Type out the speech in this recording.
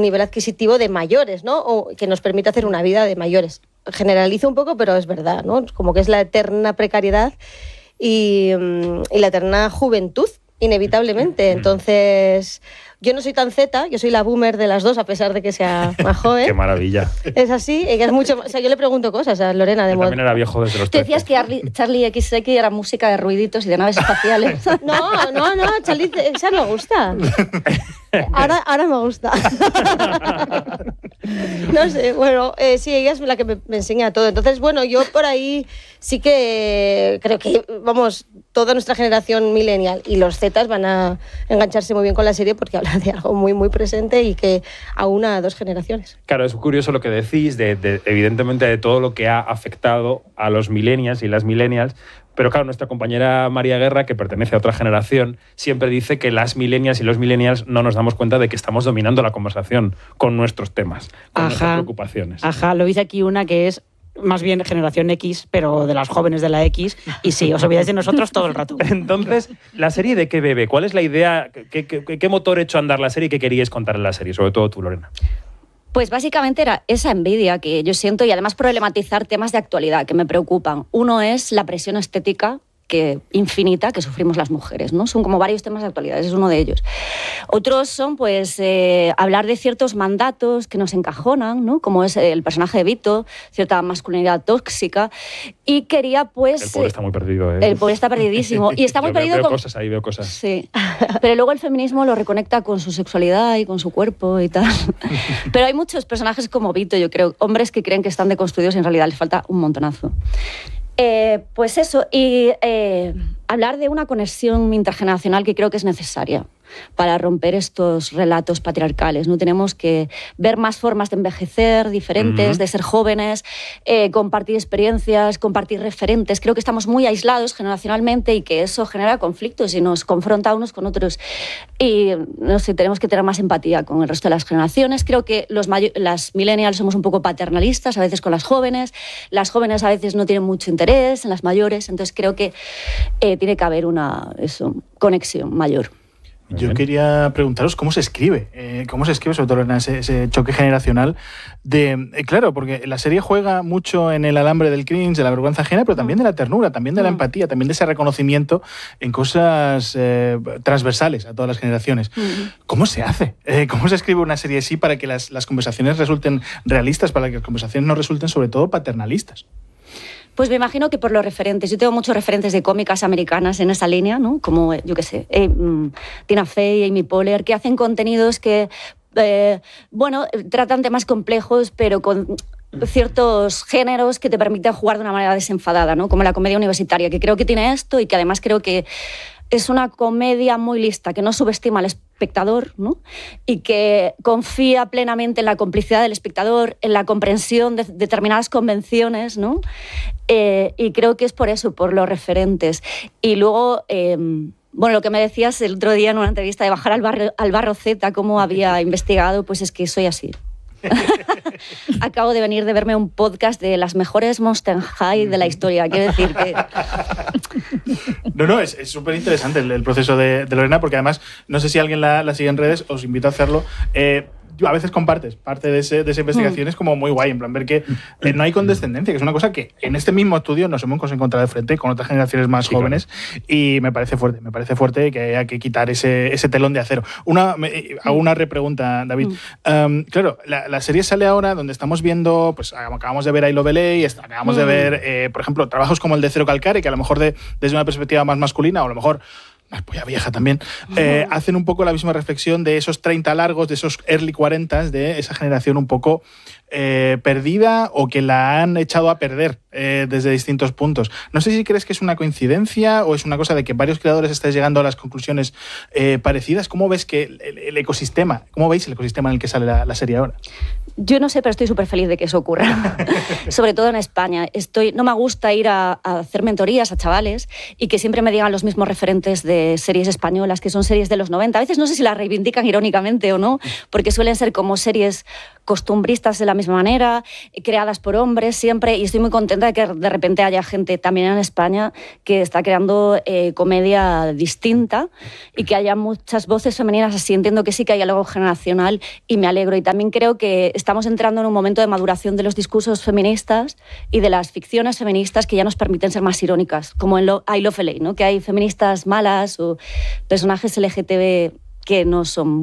nivel adquisitivo de mayores, ¿no? O que nos permite hacer una vida de mayores. Generalizo un poco, pero es verdad, ¿no? Como que es la eterna precariedad y la eterna juventud, inevitablemente. Entonces, yo no soy tan Z, yo soy la boomer de las dos, a pesar de que sea más joven. ¡Qué maravilla! Es así, ella es mucho más... O sea, yo le pregunto cosas a Lorena de modo... También era viejo desde los 13. Tú decías que Charlie XX era música de ruiditos y de naves espaciales. No, Charlie, esa me gusta. Ahora me gusta. No sé, bueno, sí, ella es la que me enseña todo. Entonces, bueno, yo por ahí sí que creo que, vamos, toda nuestra generación millennial y los Zetas van a engancharse muy bien con la serie porque habla de algo muy, muy presente y que aúna a dos generaciones. Claro, es curioso lo que decís, evidentemente, de todo lo que ha afectado a los millennials y las millennials. Pero claro, nuestra compañera María Guerra, que pertenece a otra generación, siempre dice que las millennials y los millennials no nos damos cuenta de que estamos dominando la conversación con nuestros temas, con nuestras preocupaciones. Ajá, lo dice aquí una que es más bien generación X, pero de las jóvenes de la X, y sí, os olvidáis de nosotros todo el rato. Entonces, ¿la serie de qué bebe? ¿Cuál es la idea? ¿Qué motor echó a andar la serie y qué queríais contar en la serie? Sobre todo tú, Lorena. Pues básicamente era esa envidia que yo siento y además problematizar temas de actualidad que me preocupan. Uno es la presión estética infinita que sufrimos las mujeres, ¿no? Son como varios temas de actualidad, ese es uno de ellos. Otros son, pues, hablar de ciertos mandatos que nos encajonan, ¿no? Como es el personaje de Vito, cierta masculinidad tóxica, y quería, pues... El pobre está muy perdido, ¿eh? El pobre está perdidísimo. Y está muy perdido veo cosas ahí, veo cosas. Sí. Pero luego el feminismo lo reconecta con su sexualidad y con su cuerpo y tal. Pero hay muchos personajes como Vito, yo creo, hombres que creen que están deconstruidos y en realidad les falta un montonazo. Pues eso, y hablar de una conexión intergeneracional que creo que es necesaria para romper estos relatos patriarcales, ¿no? Tenemos que ver más formas de envejecer diferentes, de ser jóvenes, compartir experiencias, compartir referentes. Creo que estamos muy aislados generacionalmente y que eso genera conflictos y nos confronta unos con otros. Y no sé, tenemos que tener más empatía con el resto de las generaciones. Creo que las millennials somos un poco paternalistas a veces con las jóvenes a veces no tienen mucho interés en las mayores, entonces creo que tiene que haber una conexión mayor. Yo quería preguntaros cómo se escribe sobre todo en ese choque generacional claro, porque la serie juega mucho en el alambre del cringe, de la vergüenza ajena, pero también de la ternura, también de la empatía, también de ese reconocimiento en cosas transversales a todas las generaciones. ¿Cómo se hace? ¿Cómo se escribe una serie así para que las conversaciones resulten realistas, para que las conversaciones no resulten sobre todo paternalistas? Pues me imagino que por los referentes. Yo tengo muchos referentes de cómicas americanas en esa línea, ¿no? Como, yo qué sé, Tina Fey, Amy Poehler, que hacen contenidos que, tratan temas complejos, pero con ciertos géneros que te permiten jugar de una manera desenfadada, ¿no? Como la comedia universitaria, que creo que tiene esto y que además creo que es una comedia muy lista, que no subestima al espectador, ¿no? Y que confía plenamente en la complicidad del espectador, en la comprensión de determinadas convenciones, ¿no? Y creo que es por eso, por los referentes. Y luego... lo que me decías el otro día en una entrevista de bajar al barro Z, cómo había investigado, pues es que soy así. Acabo de venir de verme un podcast de las mejores Monster High de la historia. Quiero decir que... No, es súper interesante el proceso de Lorena, porque además, no sé si alguien la sigue en redes, os invito a hacerlo. A veces compartes parte de esa investigación, es como muy guay, en plan ver que no hay condescendencia, que es una cosa que en este mismo estudio nos hemos encontrado de frente con otras generaciones más jóvenes, claro. Y me parece fuerte que haya que quitar ese telón de acero. Hago una repregunta, David. Claro, la serie sale ahora donde estamos viendo, pues acabamos de ver I Love LA, acabamos de ver, por ejemplo, trabajos como el de Zero Calcare, que a lo mejor desde una perspectiva más masculina, o a lo mejor polla vieja también, hacen un poco la misma reflexión de esos 30 largos, de esos early 40s, de esa generación un poco perdida o que la han echado a perder desde distintos puntos. No sé si crees que es una coincidencia o es una cosa de que varios creadores estáis llegando a las conclusiones parecidas. ¿Cómo ves que el ecosistema, cómo veis el ecosistema en el que sale la serie ahora? Yo no sé, pero estoy súper feliz de que eso ocurra, sobre todo en España. No me gusta ir a hacer mentorías a chavales y que siempre me digan los mismos referentes de series españolas, que son series de los 90. A veces no sé si las reivindican irónicamente o no, porque suelen ser como series costumbristas de la misma manera, creadas por hombres siempre, y estoy muy contenta de que de repente haya gente también en España que está creando comedia distinta y que haya muchas voces femeninas así. Entiendo que sí que hay algo generacional y me alegro. Y también creo que estamos entrando en un momento de maduración de los discursos feministas y de las ficciones feministas que ya nos permiten ser más irónicas, como en I Love LA, ¿no? Que hay feministas malas o personajes LGTB que no son